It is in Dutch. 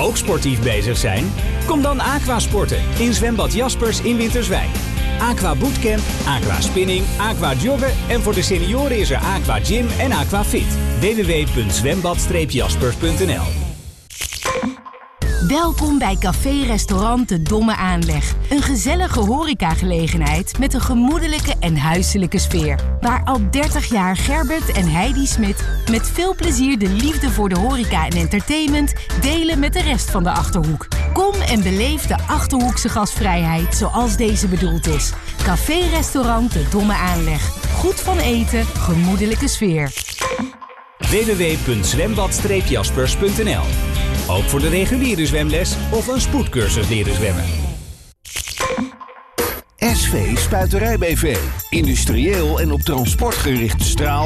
Ook sportief bezig zijn? Kom dan aquasporten in zwembad Jaspers in Winterswijk. Aqua Bootcamp, Aqua Spinning, Aqua Joggen en voor de senioren is er Aqua Gym en Aqua Fit. www.zwembad-jaspers.nl. Welkom bij Café-restaurant De Domme Aanleg. Een gezellige horecagelegenheid met een gemoedelijke en huiselijke sfeer. Waar al 30 jaar Gerbert en Heidi Smit met veel plezier de liefde voor de horeca en entertainment delen met de rest van de Achterhoek. Kom en beleef de Achterhoekse gastvrijheid zoals deze bedoeld is. Café-restaurant De Domme Aanleg. Goed van eten, gemoedelijke sfeer. www.zwembad-jaspers.nl. Ook voor de reguliere zwemles of een spoedcursus leren zwemmen. SV Spuiterij BV. Industrieel en op transport gerichte straal